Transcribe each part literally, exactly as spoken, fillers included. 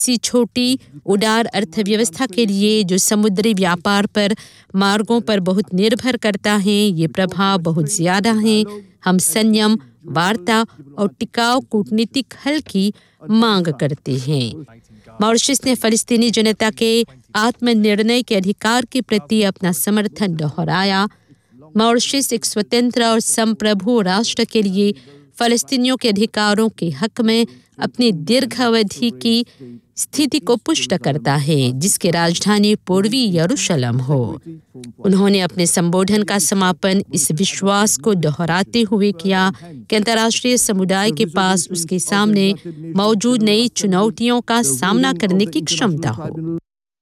सी छोटी उदार अर्थव्यवस्था के लिए जो समुद्री व्यापार पर मार्गों पर बहुत निर्भर करता है, ये प्रभाव बहुत ज्यादा है। हम संयम, वार्ता और टिकाऊ कूटनीतिक हल की मांग करते हैं। मॉरिशस ने फलस्तीनी जनता के आत्मनिर्णय के अधिकार के प्रति अपना समर्थन दोहराया। मॉरिशस एक स्वतंत्र और संप्रभु राष्ट्र के लिए फलस्तीनियों के अधिकारों के हक में अपनी दीर्घावधि की स्थिति को पुष्ट करता है, जिसकी राजधानी पूर्वी यरूशलेम हो। उन्होंने अपने संबोधन का समापन इस विश्वास को दोहराते हुए किया कि अंतर्राष्ट्रीय समुदाय के पास उसके सामने मौजूद नई चुनौतियों का सामना करने की क्षमता हो।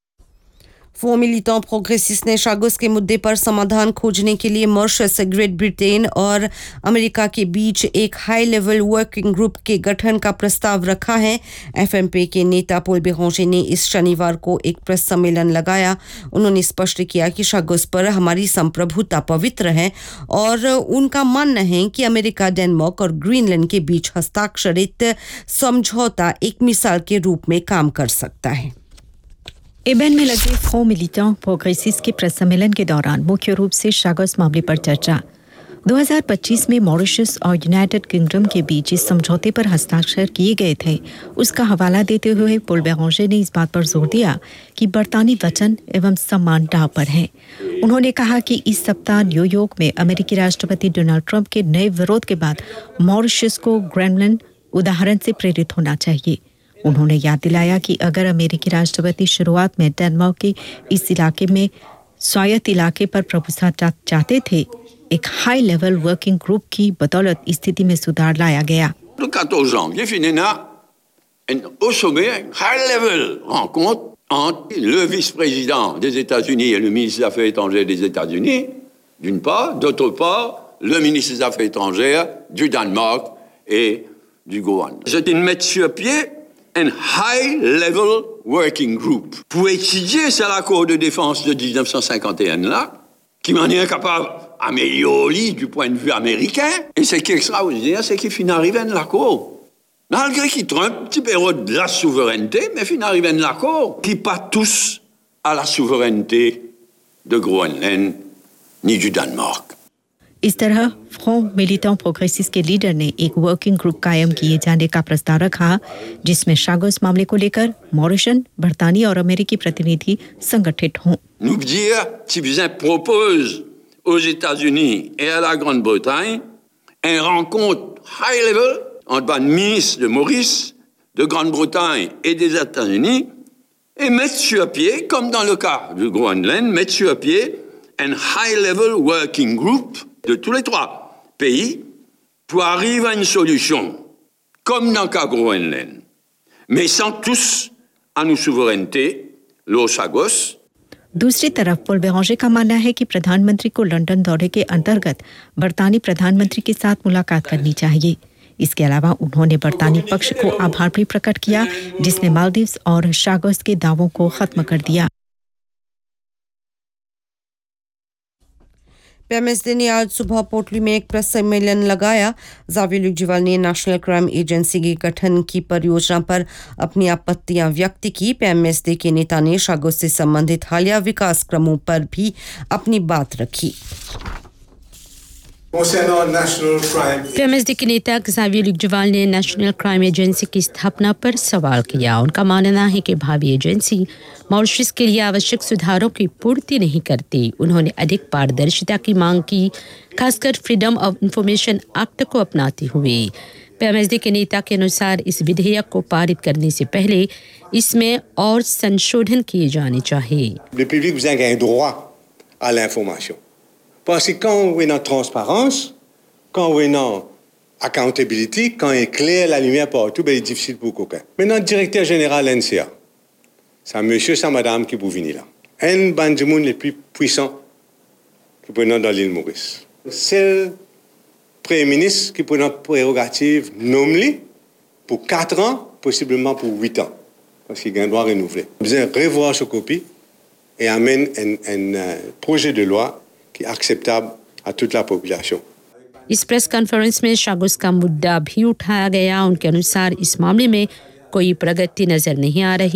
वो मिलिटेंट प्रोग्रेसिस्ट ने शागोस के मुद्दे पर समाधान खोजने के लिए मॉरिशस, ग्रेट ब्रिटेन और अमेरिका के बीच एक हाई लेवल वर्किंग ग्रुप के गठन का प्रस्ताव रखा है। एफएमपी के नेता पोल बेरांजे ने इस शनिवार को एक प्रेस सम्मेलन लगाया। उन्होंने स्पष्ट किया कि शागोस पर हमारी संप्रभुता पवित्र है और उनका मानना है कि अमेरिका, डेनमार्क और ग्रीनलैंड के बीच हस्ताक्षरित समझौता एक मिसाल के रूप में काम कर सकता है। एबेन में लगे फ्रंट मिलिटेंट प्रोग्रेसिस्ट के प्रेस सम्मेलन के दौरान मुख्य रूप से शागोस मामले पर चर्चा। दो हज़ार पच्चीस में मॉरिशस और यूनाइटेड किंगडम के बीच इस समझौते पर हस्ताक्षर किए गए थे। उसका हवाला देते हुए पोल बेरांजे ने इस बात पर जोर दिया कि बरतानी वचन एवं सम्मान दांव पर है। उन्होंने कहा कि इस सप्ताह न्यूयॉर्क में अमेरिकी राष्ट्रपति डोनाल्ड ट्रंप के नए विरोध के बाद मॉरिशस को ग्रेनलैंड उदाहरण से प्रेरित होना चाहिए। उन्होंने याद दिलाया कि अगर अमेरिकी राष्ट्रपति शुरुआत में डेनमार्क के इस इलाके में स्वायत्त इलाके पर प्रभुत्व चाहते थे, एक हाई लेवल वर्किंग ग्रुप की बदौलत स्थिति में सुधार लाया गया। Le quatorze janvier, Finena, au sommet, high level rencontre entre le vice-président des États-Unis et le ministre des Affaires étrangères des États-Unis, d'une part, d'autre part, le ministre des Affaires étrangères du Danemark et du Groenland. C'est une mettre sur pied un high-level working group pour étudier cet accord de défense de dix-neuf cent cinquante et un là, qui m'en est incapable d'améliorer du point de vue américain. Et ce qui est extraordinaire, c'est qu'il finit arrivé à l'accord. Malgré qu'il Trump, petit période de la souveraineté, mais finit arrivé à l'accord qui pas tous à la souveraineté de Groenland ni du Danemark. इस तरह front militant प्रोग्रेसिस्ट के leader ने एक working group कायम किए जाने का प्रस्ताव रखा, जिसमें शागोस मामले को लेकर मॉरिशन, बरतानी और अमेरिकी प्रतिनिधि संगठित हों। Nous dire si bien propose aux États-Unis et à la Grande-Bretagne une rencontre high level entre le ministre de Maurice, de Grande-Bretagne et des États-Unis et mettre sur pied, comme dans le cas du Groenland, mettre sur pied un high level working group de tous les trois pays pour arriver à une solution, comme dans le cas Groenland, mais sans tous à nos souverainetés, l'eau Chagos. दूसरी तरफ पोल बेरांजे का मानना है कि प्रधानमंत्री को London दौरे के अंतर्गत बरतानी प्रधानमंत्री के साथ मुलाकात करनी चाहिए। इसके अलावा उन्होंने बरतानी पक्ष को आभार भी प्रकट किया, जिसने मालदीव्स और शागोस के दावों को खत्म कर दिया। पीएमएसडी ने आज सुबह पोर्टली में एक प्रेस सम्मेलन लगाया। जावियर लुकजीवाल ने नेशनल क्राइम एजेंसी के गठन की परियोजना पर अपनी आपत्तियां व्यक्त की। पीएमएसडी के नेता ने शागोस से संबंधित हालिया विकास क्रमों पर भी अपनी बात रखी। पीएमएसडी के नेता जावियर लुकजीवाल ने नेशनल क्राइम एजेंसी की स्थापना पर सवाल किया। उनका मानना है कि भावी एजेंसी मॉरिशस के लिए आवश्यक सुधारों की पूर्ति नहीं करती। उन्होंने अधिक पारदर्शिता की मांग की, खासकर फ्रीडम ऑफ इंफॉर्मेशन एक्ट को अपनाते हुए। पीएमएसडी के नेता के अनुसार इस विधेयक को पारित करने से पहले इसमें और संशोधन किए जाने चाहिए। Le public vous a un droit à l'information. Parce que quand on est dans transparence, quand on est dans accountability, quand il est clair, la lumière partout, ben, il est difficile pour quelqu'un. Maintenant, le directeur général N C A, c'est monsieur, c'est madame qui peut venir là. Un band du monde les plus puissants qui peut dans l'île Maurice. C'est le premier ministre qui peut notre prérogative nommée pour quatre ans, possiblement pour huit ans, parce qu'il a un droit renouvelé. Il besoin de revoir ce copie et amène un, un, un projet de loi qui est acceptable à toute la population. इस press conference में Chagos का मुद्दा भी उठाया गया। उनके अनुसार इस मामले में कोई प्रगति नजर नहीं आ रही।